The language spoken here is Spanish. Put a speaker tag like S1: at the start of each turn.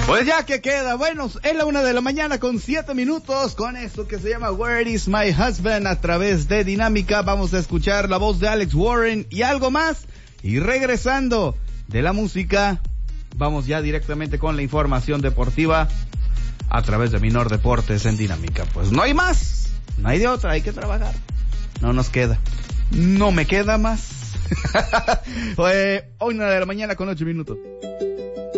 S1: Pues ya que queda, bueno, es la 1:00 con 7 minutos con esto que se llama Where is my husband a través de Dinámica. Vamos a escuchar la voz de Alex Warren y algo más. Y regresando de la música, vamos ya directamente con la información deportiva a través de Minor Deportes en Dinámica. Pues no hay más, no hay de otra, hay que trabajar. No nos queda, no me queda más. 1:00 con 8 minutos.